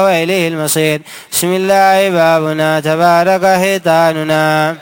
وإليه المصير. بسم الله بابنا تبارك حيطاننا.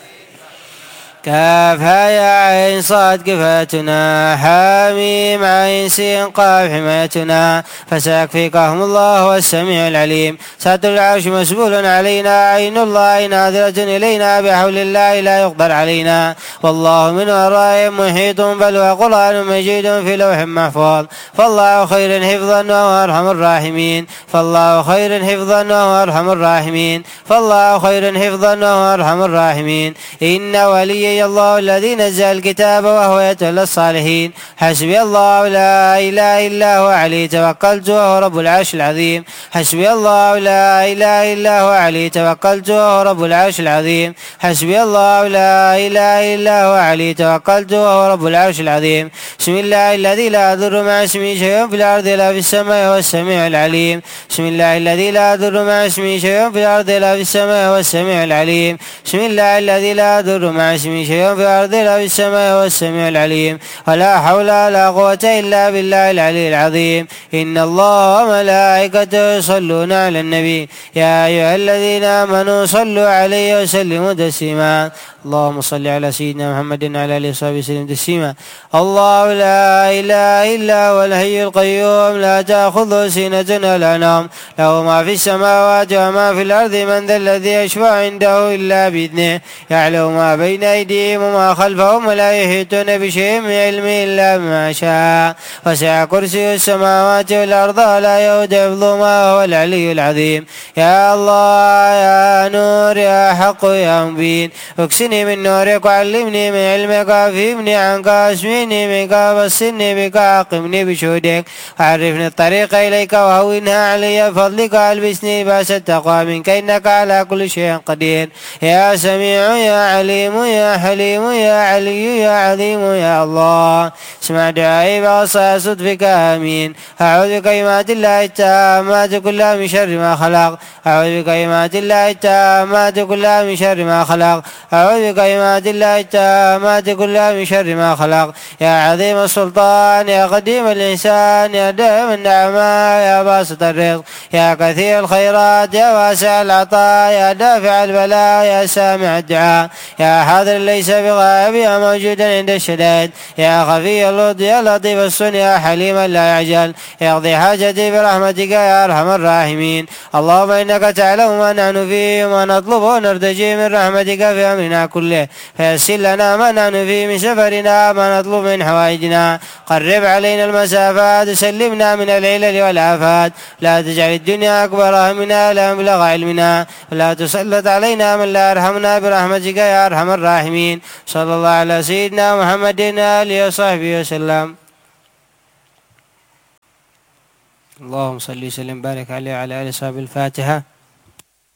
كافها يا عين صاد كفاتنا، حاميم عين سين قاف حمايتنا، فسيكفيكهم الله هو السميع العليم. ساتر العرش مسبول علينا، عين الله ناظرة إلينا، بحول الله لا يقدر علينا، والله من ورائهم محيط، بل هو قرآن مجيد في لوح محفوظ. فالله خير حفظا وهو أرحم الراحمين، فالله خير حفظا وهو أرحم الراحمين، فالله خير حفظا وهو أرحم الراحمين. إن ولي الله الذي نزل الكتاب وهو يتولى الصالحين. حسبي الله لا إله إلا هو عليه توكلت وهو رب العرش العظيم. حسبي الله لا إله إلا هو عليه توكلت وهو رب العرش العظيم. حسبي الله لا إله إلا هو عليه توكلت وهو رب العرش العظيم. بسم الله الذي لا يضر مع اسمه شيء في الأرض ولا في السماء وهو السميع العليم. بسم الله الذي لا يضر مع اسمه شيء في الأرض ولا في السماء وهو السميع العليم. بسم الله الذي لا يضر مع اسمه شيء في الأرض ولا في السماء وهو السميع العليم. ولا حول ولا قوة إلا بالله العلي العظيم. إن الله وملائكته يصلون على النبي، يا أيها الذين آمنوا صلوا عليه وسلموا تسليما. اللهم صل على سيدنا محمد وعلى آله وصحبه وسلم تسليما. الله لا إله إلا هو الحي القيوم، لا تأخذه سنة ولا نوم، له ما في السماوات وما في الأرض، من ذا الذي يشفع عنده إلا بإذنه، يعلم ما بين أيديهم وما خلفهم، ولا يحيطون بشيء من علمه إلا بما شاء، وسع كرسيه السماوات والأرض ولا يؤوده حفظهما وهو العلي العظيم. يا الله يا نور يا حق يا مبين، اكسني من نورك وعلمني من علمك وافهمني عنك واسمعني منك وبصرني بك وأقمني بشهودك وعرفني الطريق إليك وهونها علي بفضلك والبسني لباس التقوى منك إنك على كل شيء قدير. يا سميع يا عليم يا حليم يا علي يا عظيم يا الله، اسمع دعائي بوصايا صدفك آمين. أعوذ بكلمات الله التامات كلها من شر ما خلق، أعوذ بكلمات الله التامات كلها من شر ما خلق، أعوذ بكلمات الله التامات كلها من شر ما خلق. يا عظيم السلطان يا قديم الإحسان يا دائم النعماء يا باسط الرزق يا كثير الخيرات يا واسع العطاء يا دافع البلاء يا سامع الدعاء يا حاضر ليس بغائب يا موجودا عند الشدائد يا خفي اللطف يا لطيف الصنع يا حليما لا يعجل يقضي حاجتي برحمتك يا أرحم الراحمين. اللهم إنك تعلم ما نحن فيه وما نطلب ونرتجي من رحمتك في أمرنا كله، فيسر لنا ما نحن فيه من سفرنا ما نطلب من حوائجنا، قرب علينا المسافات سلمنا من العلل والآفات، لا تجعل الدنيا أكبر همنا ولا مبلغ علمنا، ولا تسلط علينا من لا يرحمنا برحمتك يا أرحم الراحمين. صلى الله على سيدنا محمد وآله وصحبه وسلم. اللهم صل وسلم وبارك عليه وعلى آله وصحبه. الفاتحة.